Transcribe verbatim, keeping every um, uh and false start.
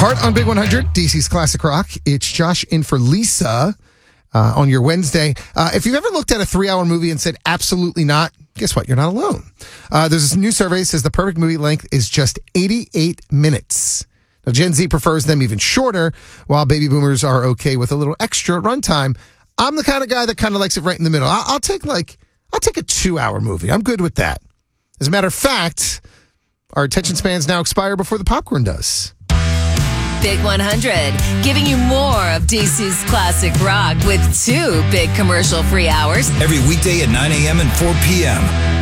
Heart on Big one hundred, D C's Classic Rock. It's Josh in for Lisa uh, on your Wednesday. Uh, if you've ever looked at a three-hour movie and said, absolutely not, guess what? You're not alone. Uh, there's this new survey that says the perfect movie length is just eighty-eight minutes. Now, Gen Z prefers them even shorter, while baby boomers are okay with a little extra runtime. I'm the kind of guy that kind of likes it right in the middle. I'll, I'll take like, I'll take a two-hour movie. I'm good with that. As a matter of fact, our attention spans now expire before the popcorn does. Big one hundred, giving you more of D C's classic rock with two big commercial-free hours. Every weekday at nine a.m. and four p.m.